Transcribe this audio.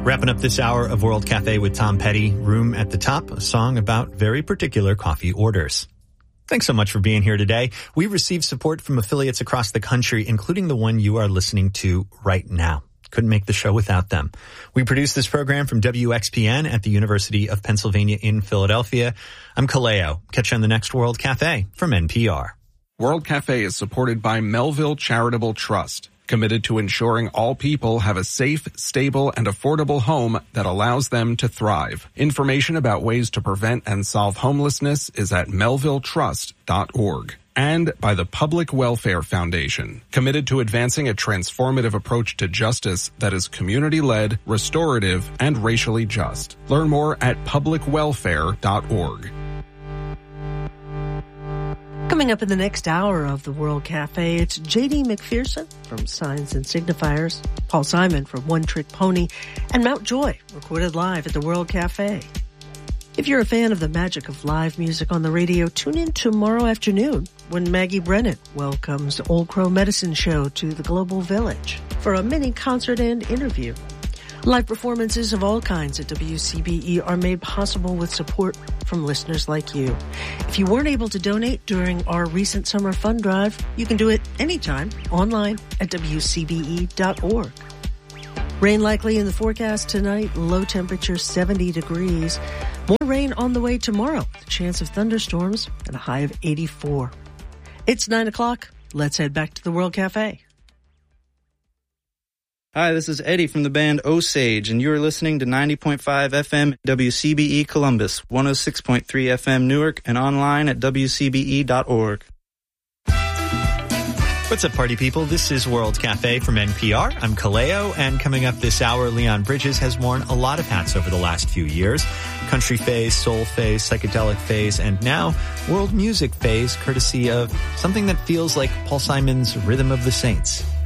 Wrapping up this hour of World Cafe with Tom Petty, Room at the Top, a song about very particular coffee orders. Thanks so much for being here today. We receive support from affiliates across the country, including the one you are listening to right now. Couldn't make the show without them. We produce this program from WXPN at the University of Pennsylvania in Philadelphia. I'm Kaleo. Catch you on the next World Cafe from NPR. World Cafe is supported by Melville Charitable Trust, committed to ensuring all people have a safe, stable, and affordable home that allows them to thrive. Information about ways to prevent and solve homelessness is at melvilletrust.org. And by the Public Welfare Foundation, committed to advancing a transformative approach to justice that is community-led, restorative, and racially just. Learn more at publicwelfare.org. Coming up in the next hour of the World Cafe, it's J.D. McPherson from Signs and Signifiers, Paul Simon from One Trick Pony, and Mount Joy, recorded live at the World Cafe. If you're a fan of the magic of live music on the radio, tune in tomorrow afternoon when Maggie Brennan welcomes Old Crow Medicine Show to the Global Village for a mini concert and interview. Live performances of all kinds at WCBE are made possible with support from listeners like you. If you weren't able to donate during our recent summer fund drive, you can do it anytime online at WCBE.org. Rain likely in the forecast tonight, low temperature 70 degrees. More rain on the way tomorrow, with a chance of thunderstorms and a high of 84. It's 9 o'clock. Let's head back to the World Cafe. Hi, this is Eddie from the band Osage, and you're listening to 90.5 FM WCBE Columbus, 106.3 FM Newark, and online at WCBE.org. What's up, party people? This is World Cafe from NPR. I'm Kaleo, and coming up this hour, Leon Bridges has worn a lot of hats over the last few years. Country phase, soul phase, psychedelic phase, and now world music phase, courtesy of something that feels like Paul Simon's Rhythm of the Saints.